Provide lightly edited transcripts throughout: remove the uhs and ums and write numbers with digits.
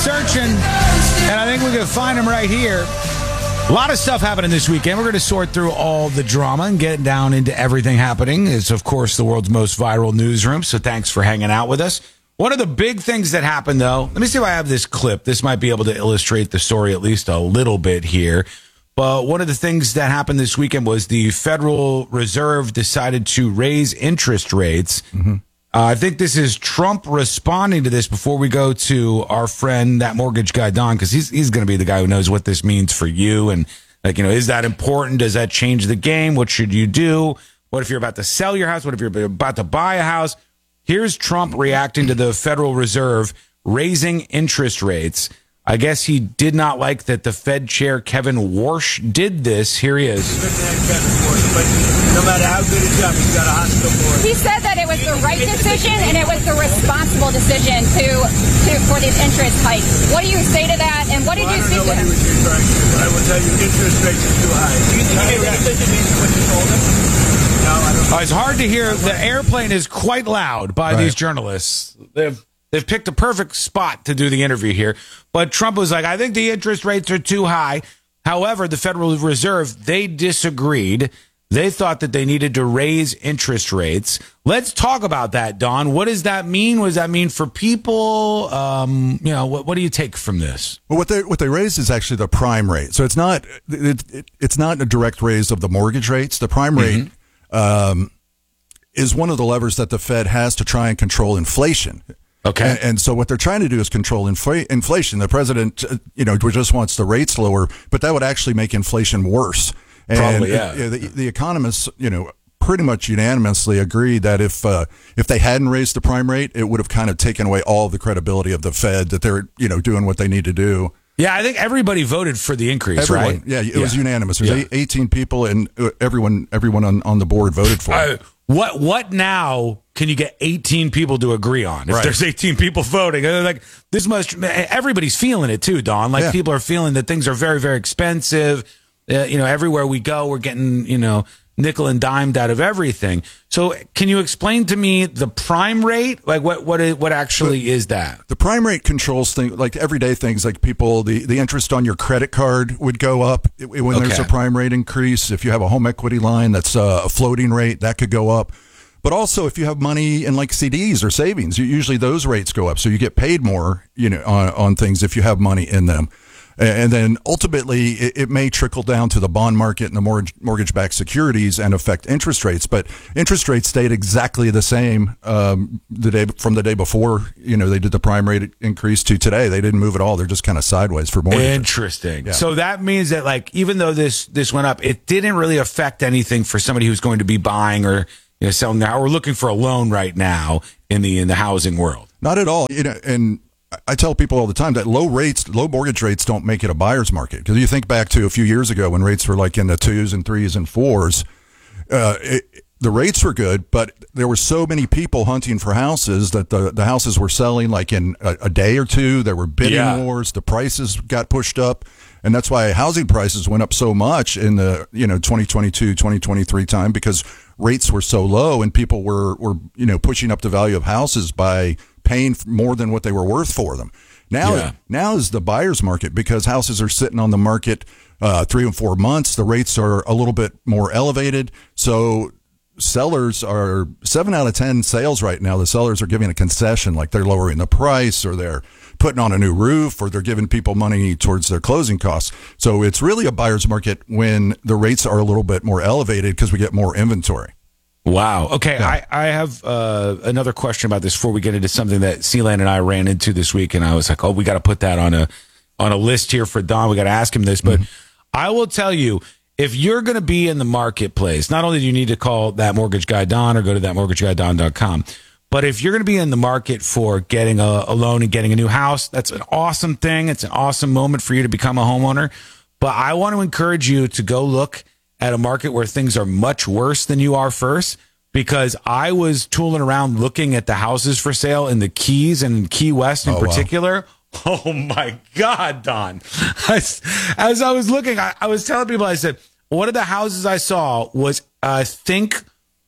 searching, and I think we can find him right here. A lot of stuff happening this weekend. We're going to sort through all the drama and get down into everything happening. It's, of course, the world's most viral newsroom, so thanks for hanging out with us. One of the big things that happened, though, let me see if I have this clip. This might be able to illustrate the story at least a little bit here. But one of the things that happened this weekend was the Federal Reserve decided to raise interest rates. Mm-hmm. I think this is Trump responding to this before we go to our friend, that mortgage guy, Don, because he's going to be the guy who knows what this means for you. And, like, you know, is that important? Does that change the game? What should you do? What if you're about to sell your house? What if you're about to buy a house? Here's Trump reacting to the Federal Reserve raising interest rates. I guess he did not like that the Fed chair, Kevin Warsh, did this. Here he is. But no matter how good a job, he's got a hospital board. He said that it was the right decision and it was the responsible decision for these interest hikes. What do you say to that? And what did you speak to him? I don't know what he was referring to, but I will tell you, interest rates are too high. Do you think he made a decision based on what you told him? No, I don't. It's hard to hear. The airplane is quite loud by these journalists. They've picked a perfect spot to do the interview here. But Trump was like, I think the interest rates are too high. However, the Federal Reserve, they disagreed. They thought that they needed to raise interest rates. Let's talk about that, Don. What does that mean? What does that mean for people? What do you take from this? Well, what they raised is actually the prime rate. So it's not a direct raise of the mortgage rates. The prime rate is one of the levers that the Fed has to try and control inflation. Okay. And so what they're trying to do is control inflation. The president, just wants the rates lower, but that would actually make inflation worse. And probably, yeah. The economists, pretty much unanimously agreed that if they hadn't raised the prime rate, it would have kind of taken away all of the credibility of the Fed that they're, doing what they need to do. Yeah, I think everybody voted for the increase, right? Yeah, it was unanimous. There's 18 people, and everyone on the board voted for it. What now can you get 18 people to agree on? If there's 18 people voting, like everybody's feeling it too, Don. Like people are feeling that things are very, very expensive. Everywhere we go, we're getting, nickel and dimed out of everything. So can you explain to me the prime rate? Like what actually is that? The prime rate controls things like everyday things, like people, the interest on your credit card would go up when there's a prime rate increase. If you have a home equity line that's a floating rate, that could go up. But also if you have money in like CDs or savings, usually those rates go up. So you get paid more, on things if you have money in them. And then ultimately, it may trickle down to the bond market and the mortgage-backed securities and affect interest rates. But interest rates stayed exactly the same from the day before. They did the prime rate increase to today. They didn't move at all. They're just kind of sideways for mortgages. Interesting. Yeah. So that means that, like, even though this went up, it didn't really affect anything for somebody who's going to be buying or selling now or looking for a loan right now in the housing world. Not at all. And I tell people all the time that low mortgage rates don't make it a buyer's market. Because you think back to a few years ago when rates were like in the 2s and 3s and 4s, the rates were good, but there were so many people hunting for houses that the houses were selling like in a day or two. There were bidding wars. The prices got pushed up. And that's why housing prices went up so much in the 2022, 2023 time, because rates were so low and people were pushing up the value of houses by paying more than what they were worth for them. Now is the buyer's market because houses are sitting on the market 3 and 4 months. The rates are a little bit more elevated. So sellers are 7 out of 10 sales right now. The sellers are giving a concession, like they're lowering the price or they're putting on a new roof or they're giving people money towards their closing costs. So it's really a buyer's market when the rates are a little bit more elevated because we get more inventory. Wow. Okay. Yeah. I have another question about this before we get into something that Sealand and I ran into this week. And I was like, we got to put that on a list here for Don. We got to ask him this. But I will tell you, if you're going to be in the marketplace, not only do you need to call That Mortgage Guy Don or go to thatmortgageguydon.com, but if you're going to be in the market for getting a loan and getting a new house, that's an awesome thing. It's an awesome moment for you to become a homeowner. But I want to encourage you to go look at a market where things are much worse than you are first, because I was tooling around looking at the houses for sale in the Keys and in Key West in particular. Wow. Oh, my God, Don. As I was looking, I was telling people, I said, one of the houses I saw was, I think,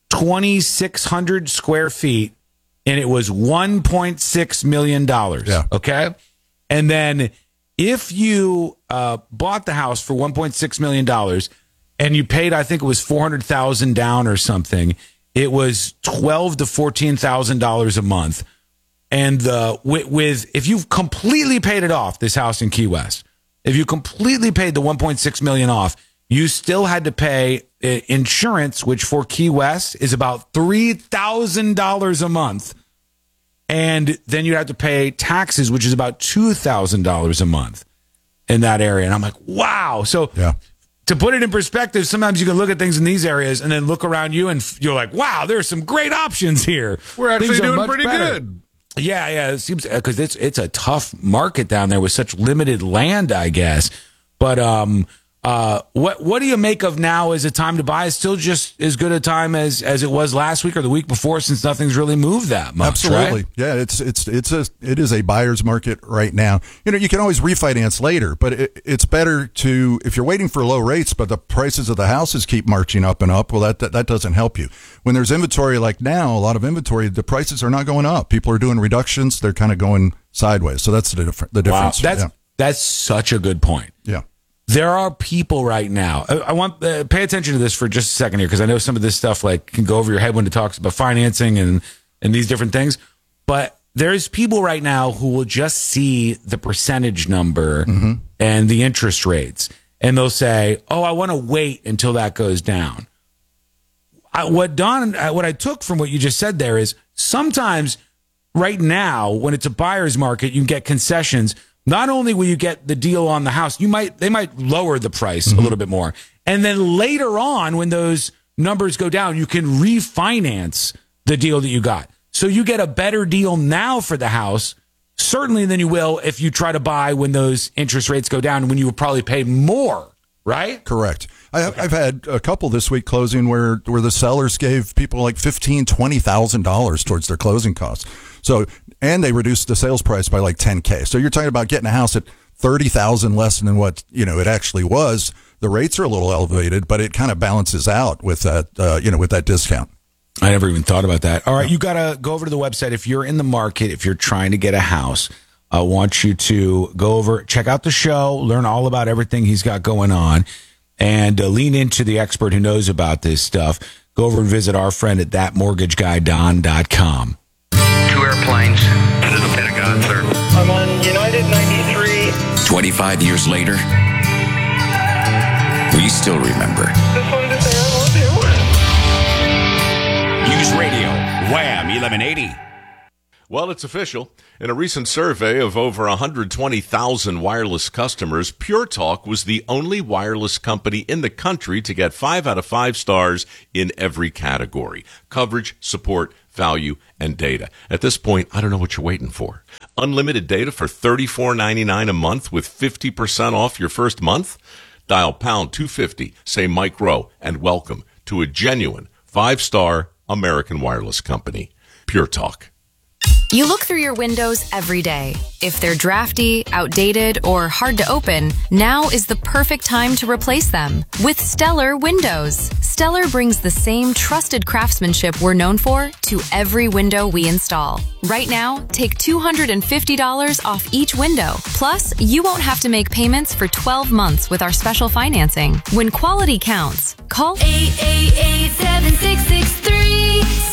2,600 square feet, and it was $1.6 million. Yeah. Okay? And then if you bought the house for $1.6 million and you paid, I think it was $400,000 down or something, it was $12,000 to $14,000 a month. And if you've completely paid it off, this house in Key West, if you completely paid the $1.6 million off, you still had to pay insurance, which for Key West is about $3,000 a month. And then you'd have to pay taxes, which is about $2,000 a month in that area. And I'm like, wow. So to put it in perspective, sometimes you can look at things in these areas and then look around you and you're like, wow, there's some great options here. We're actually doing pretty good. Yeah. It seems because it's a tough market down there with such limited land, I guess. But what do you make of now as a time to buy? Is still just as good a time as it was last week or the week before, since nothing's really moved that much. Absolutely, right? Yeah. It is a buyer's market right now. You can always refinance later, but it's better to, if you're waiting for low rates, but the prices of the houses keep marching up and up. Well, that doesn't help you. When there's inventory like now, a lot of inventory, the prices are not going up. People are doing reductions; they're kind of going sideways. So that's the difference. Wow, that's such a good point. Yeah. There are people right now. I want pay attention to this for just a second here, because I know some of this stuff can go over your head when it talks about financing and these different things. But there's people right now who will just see the percentage number and the interest rates, and they'll say, "Oh, I want to wait until that goes down." What I took from what you just said there is sometimes right now, when it's a buyer's market, you can get concessions. Not only will you get the deal on the house, they might lower the price a little bit more. And then later on, when those numbers go down, you can refinance the deal that you got. So you get a better deal now for the house, certainly, than you will if you try to buy when those interest rates go down, when you would probably pay more, right? Correct. I've had a couple this week closing where the sellers gave people like $15,000, $20,000 towards their closing costs. So, and they reduced the sales price by like $10,000. So you're talking about getting a house at $30,000 less than what it actually was. The rates are a little elevated, but it kind of balances out with that with that discount. I never even thought about that. All right, you got to go over to the website if you're in the market, if you're trying to get a house. I want you to go over, check out the show, learn all about everything he's got going on, and lean into the expert who knows about this stuff. Go over and visit our friend at thatmortgageguyDon.com. 2 airplanes into the Pentagon, sir. I'm on United 93. 25 years later, we still remember. Just wanted to say I love you. News Radio, Wham 1180. Well, it's official. In a recent survey of over 120,000 wireless customers, Pure Talk was the only wireless company in the country to get 5 out of 5 stars in every category: coverage, support, value, and data. At this point, I don't know what you're waiting for. Unlimited data for $34.99 a month with 50% off your first month? Dial pound 250, say Mike Rowe, and welcome to a genuine 5-star American wireless company. Pure Talk. You look through your windows every day. If they're drafty, outdated, or hard to open, now is the perfect time to replace them with Stellar Windows. Stellar brings the same trusted craftsmanship we're known for to every window we install. Right now, take $250 off each window. Plus, you won't have to make payments for 12 months with our special financing. When quality counts, call 888-7663.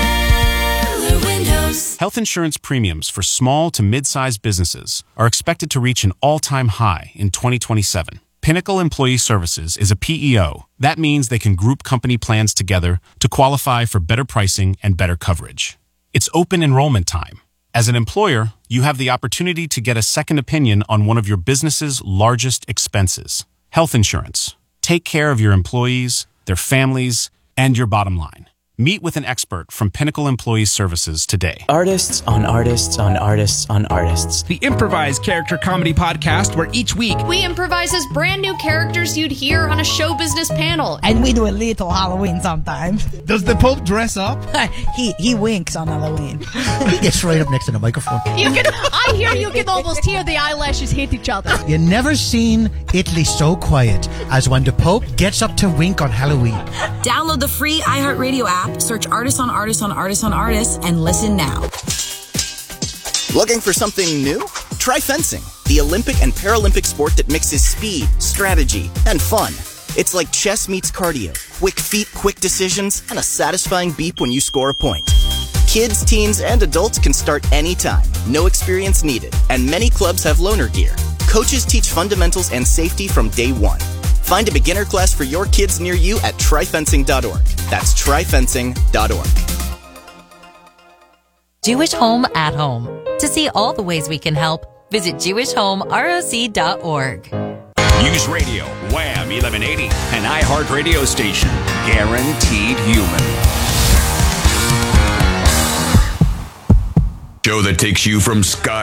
Health insurance premiums for small to mid-sized businesses are expected to reach an all-time high in 2027. Pinnacle Employee Services is a PEO. That means they can group company plans together to qualify for better pricing and better coverage. It's open enrollment time. As an employer, you have the opportunity to get a second opinion on one of your business's largest expenses: health insurance. Take care of your employees, their families, and your bottom line. Meet with an expert from Pinnacle Employee Services today. Artists on Artists on Artists on Artists. The improvised character comedy podcast where each week we improvise as brand new characters you'd hear on a show business panel. And we do a little Halloween sometimes. Does the Pope dress up? he winks on Halloween. He gets right up next to the microphone. I hear you can almost hear the eyelashes hit each other. You never seen Italy so quiet as when the Pope gets up to wink on Halloween. Download the free iHeartRadio app. Search Artists on Artists on Artists on Artists and listen now. Looking for something new? Try fencing, the Olympic and Paralympic sport that mixes speed, strategy, and fun. It's like chess meets cardio. Quick feet, quick decisions, and a satisfying beep when you score a point. Kids, teens, and adults can start anytime. No experience needed. And many clubs have loaner gear. Coaches teach fundamentals and safety from day one. Find a beginner class for your kids near you at tryfencing.org. That's tryfencing.org. Jewish Home at Home. To see all the ways we can help, visit jewishhomeroc.org. News Radio, Wham 1180, an iHeart radio station. Guaranteed human. Show that takes you from sky